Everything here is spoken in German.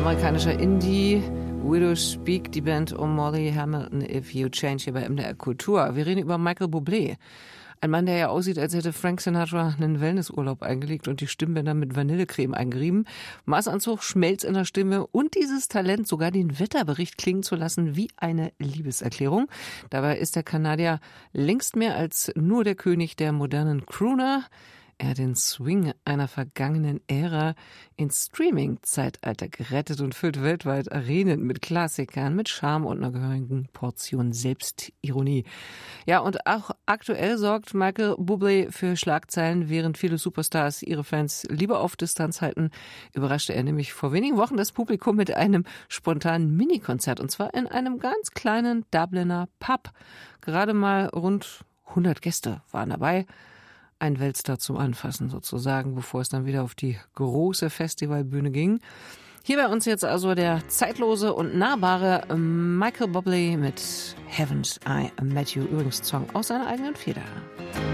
Amerikanischer Indie, Widow Speak, die Band um Molly Hamilton, If You Change, hier bei MDR Kultur. Wir reden über Michael Bublé. Ein Mann, der ja aussieht, als hätte Frank Sinatra einen Wellnessurlaub eingelegt und die Stimmbänder mit Vanillecreme eingerieben. Maßanzug, Schmelz in der Stimme und dieses Talent, sogar den Wetterbericht klingen zu lassen wie eine Liebeserklärung. Dabei ist der Kanadier längst mehr als nur der König der modernen Crooner. Er hat den Swing einer vergangenen Ära ins Streaming-Zeitalter gerettet und füllt weltweit Arenen mit Klassikern, mit Charme und einer gehörigen Portion Selbstironie. Ja, und auch aktuell sorgt Michael Bublé für Schlagzeilen, während viele Superstars ihre Fans lieber auf Distanz halten. Überraschte er nämlich vor wenigen Wochen das Publikum mit einem spontanen Minikonzert, und zwar in einem ganz kleinen Dubliner Pub. Gerade mal rund 100 Gäste waren dabei. Ein Weltstar zum Anfassen sozusagen, bevor es dann wieder auf die große Festivalbühne ging. Hier bei uns jetzt also der zeitlose und nahbare Michael Bublé mit Haven't I Met You, übrigens Song aus seiner eigenen Feder.